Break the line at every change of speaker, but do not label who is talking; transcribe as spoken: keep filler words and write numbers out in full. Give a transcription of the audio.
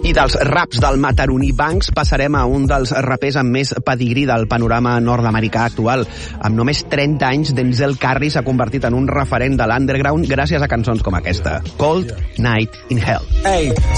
I dels raps del mataroní Banks passarem a un dels rapers amb més pedigrí del panorama nord-americà actual. Amb només trenta anys, Denzel Curry s'ha convertit en un referent de l'underground gràcies a cançons com aquesta, Cold Night in Hell.
Hey,